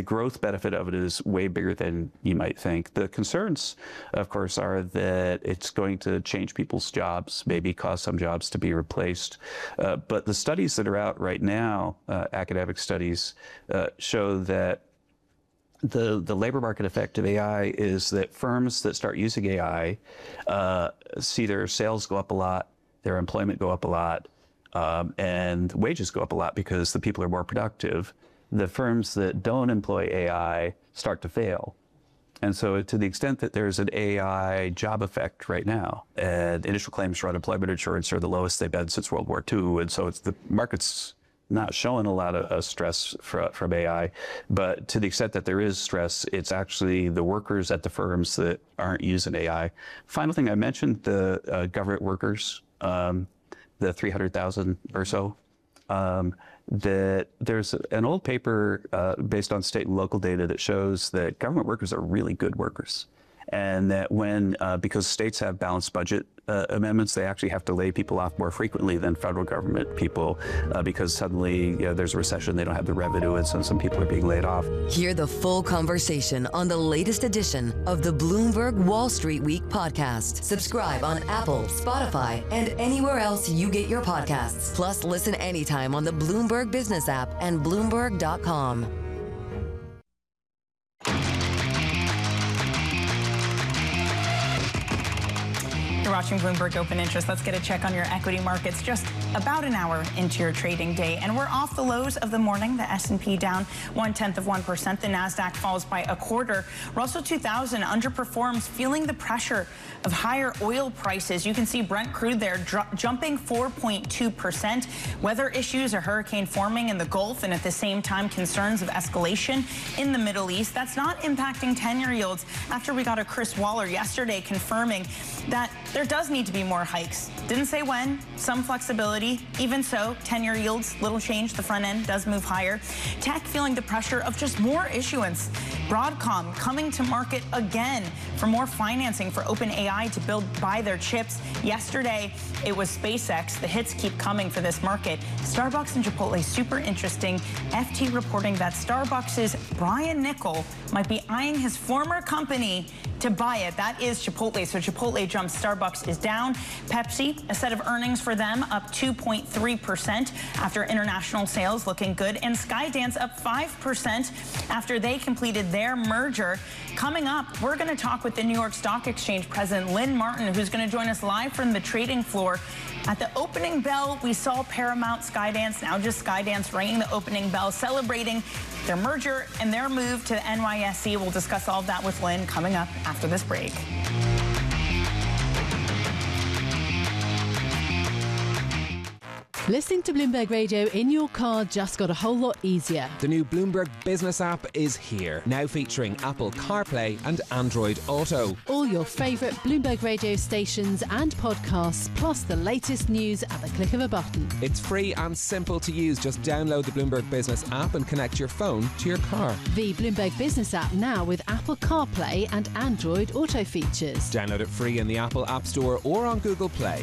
growth benefit of it is way bigger than you might think. The concerns, of course, are that it's going to change people's jobs, maybe cause some jobs to be replaced. But the studies that are out right now, academic studies, show that the labor market effect of AI is that firms that start using AI see their sales go up a lot, their employment go up a lot, and wages go up a lot because the people are more productive. The firms that don't employ AI start to fail. And so to the extent that there's an AI job effect right now, and initial claims for unemployment insurance are the lowest they've been since World War II, and so it's the market's not showing a lot of stress from AI, but to the extent that there is stress, it's actually the workers at the firms that aren't using AI. Final thing I mentioned, the government workers, the 300,000 or so, that there's an old paper based on state and local data that shows that government workers are really good workers. And that when, because states have balanced budget amendments, they actually have to lay people off more frequently than federal government people because suddenly there's a recession, they don't have the revenue, and so some people are being laid off. Hear the full conversation on the latest edition of the Bloomberg Wall Street Week podcast. Subscribe on Apple, Spotify, and anywhere else you get your podcasts. Plus, listen anytime on the Bloomberg Business app and Bloomberg.com. You're watching Bloomberg Open Interest. Let's get a check on your equity markets just about an hour into your trading day. And we're off the lows of the morning. The S&P down 0.1%. The NASDAQ falls by 1/4. Russell 2000 underperforms, feeling the pressure of higher oil prices. You can see Brent crude there jumping 4.2%. Weather issues, a hurricane forming in the Gulf, and at the same time concerns of escalation in the Middle East. That's not impacting 10-year yields after we got a Chris Waller yesterday confirming that there does need to be more hikes. Didn't say when, some flexibility. Even so, 10-year yields, little change. The front end does move higher. Tech feeling the pressure of just more issuance. Broadcom coming to market again for more financing for OpenAI to buy their chips. Yesterday, it was SpaceX. The hits keep coming for this market. Starbucks and Chipotle, super interesting. FT reporting that Starbucks' Brian Niccol might be eyeing his former company to buy it. That is Chipotle. So Chipotle jumps, Starbucks is down. Pepsi, a set of earnings for them, up 2.3% after international sales looking good. And Skydance up 5% after they completed their merger. Coming up, we're going to talk with the New York Stock Exchange President Lynn Martin, who's going to join us live from the trading floor. At the opening bell, we saw Paramount, Skydance, now just Skydance, ringing the opening bell, celebrating their merger and their move to the NYSE. We'll discuss all of that with Lynn coming up after this break. Listening to Bloomberg Radio in your car just got a whole lot easier. The new Bloomberg Business app is here, now featuring Apple CarPlay and Android Auto. All your favourite Bloomberg Radio stations and podcasts, plus the latest news at the click of a button. It's free and simple to use. Just download the Bloomberg Business app and connect your phone to your car. The Bloomberg Business app now with Apple CarPlay and Android Auto features. Download it free in the Apple App Store or on Google Play.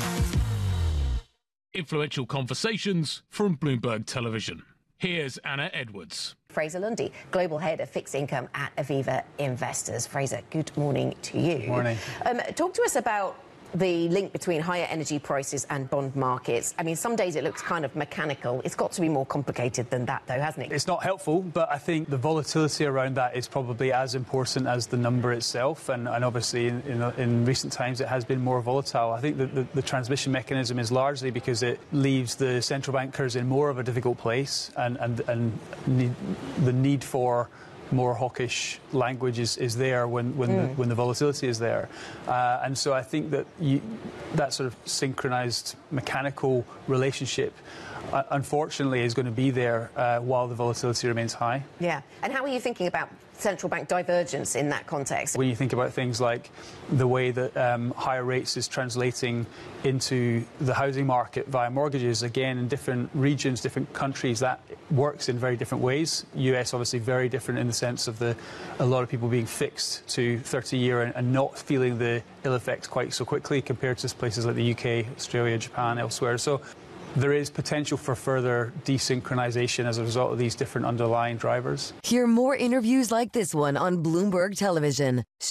Influential conversations from Bloomberg Television. Here's Anna Edwards. Fraser Lundy, Global Head of Fixed Income at Aviva Investors. Fraser, good morning to you. Morning. Talk to us about the link between higher energy prices and bond markets. I mean, some days it looks kind of mechanical. It's got to be more complicated than that, though, hasn't it? It's not helpful, but I think the volatility around that is probably as important as the number itself. And obviously, in recent times, it has been more volatile. I think the transmission mechanism is largely because it leaves the central bankers in more of a difficult place, and the need for more hawkish language is there when the volatility is there, and so I think that that sort of synchronized mechanical relationship unfortunately is going to be there while the volatility remains high. Yeah. And how are you thinking about central bank divergence in that context? When you think about things like the way that higher rates is translating into the housing market via mortgages, again, in different regions, different countries, that works in very different ways. US obviously very different in the sense of a lot of people being fixed to 30-year and not feeling the ill effects quite so quickly compared to places like the UK, Australia, Japan, elsewhere. So there is potential for further desynchronization as a result of these different underlying drivers. Hear more interviews like this one on Bloomberg Television.